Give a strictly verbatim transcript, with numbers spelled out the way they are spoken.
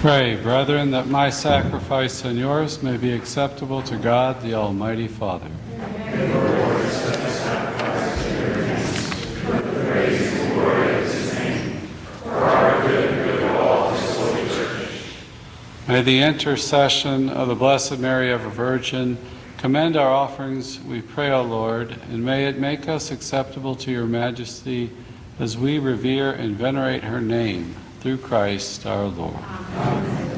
Pray, brethren, that my sacrifice and yours may be acceptable to God, the Almighty Father. May the Lord accept the sacrifice of your hands for the praise and glory of his name, for our good and good of all his holy church. May the intercession of the Blessed Mary, ever Virgin, commend our offerings, we pray, O Lord, and may it make us acceptable to your majesty as we revere and venerate her name, through Christ our Lord. Amen.